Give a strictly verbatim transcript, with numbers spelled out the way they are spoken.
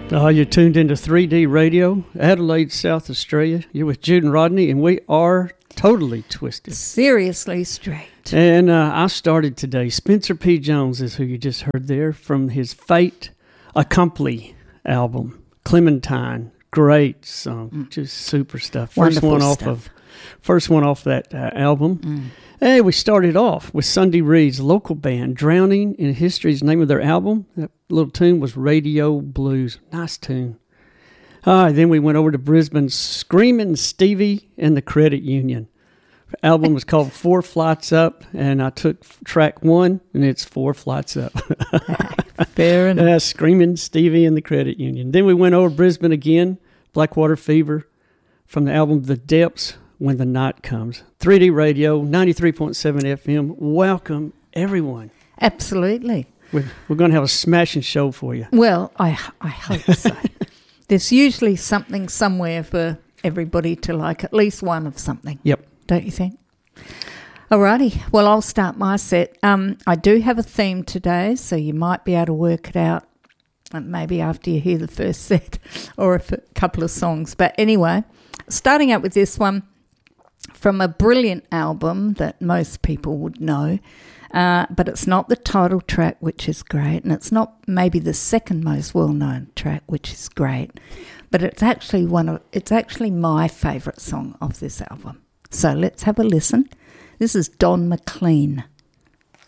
Uh, you're tuned into three D Radio, Adelaide, South Australia. You're with Jude and Rodney, and we are totally twisted. Seriously straight. And uh, I started today. Spencer P. Jones is who you just heard there from his Fate Accompli album, Clementine. Great song, mm. just super stuff. First Wonderful one off stuff. of, first one off that uh, album. Mm. Hey, we started off with Sunday Reed's local band, Drowning in History's name of their album. That little tune was Radio Blues. Nice tune. All right, then we went over to Brisbane's Screaming Stevie and the Credit Union. The album was called Four Flights Up, and I took track one, and it's Four Flights Up. Fair enough. Uh, Screaming Stevie and the Credit Union. Then we went over Brisbane again, Blackwater Fever, from the album The Depths, When the Night Comes. three D Radio, ninety-three point seven F M. Welcome, everyone. Absolutely. We're, we're going to have a smashing show for you. Well, I, I hope so. There's usually something somewhere for everybody to like, at least one of something. Yep. Don't you think? Alrighty. Well, I'll start my set. Um, I do have a theme today, so you might be able to work it out maybe after you hear the first set or a f- couple of songs. But anyway, starting out with this one from a brilliant album that most people would know, uh, but it's not the title track, which is great, and it's not maybe the second most well-known track, which is great, but it's actually one of it's actually my favourite song of this album. So let's have a listen. This is Don McLean.